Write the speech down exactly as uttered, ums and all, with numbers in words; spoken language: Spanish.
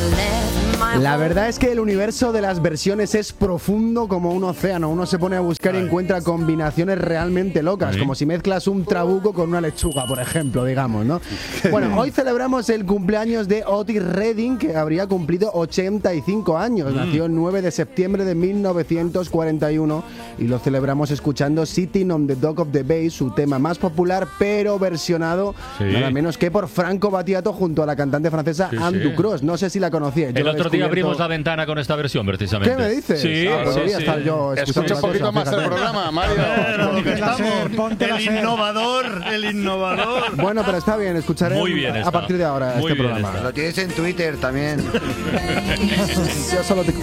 La verdad es que el universo de las versiones es profundo como un océano. Uno se pone a buscar y encuentra combinaciones realmente locas, como si mezclas un trabuco con una lechuga, por ejemplo, digamos, ¿no? Bueno, hoy celebramos el cumpleaños de Otis Redding, que habría cumplido ochenta y cinco años. Nació el nueve de septiembre de mil novecientos cuarenta y uno y lo celebramos escuchando Sitting on the Dock of the Bay, su tema más popular, pero versionado sí. nada menos que por Franco Battiato junto a la cantante francesa sí, Anne sí. Ducros. No sé si la conocíais. El otro día abrimos la ventana con esta versión, precisamente. ¿Qué me dices? Sí, ah, pues sí, voy a sí. estar yo Escucha un poquito más el programa, Mario. El innovador, el innovador. Bueno, pero está bien, escucharé Muy bien a está. partir de ahora Muy este bien programa. está. Lo tienes en Twitter también. Yo solo TikTok.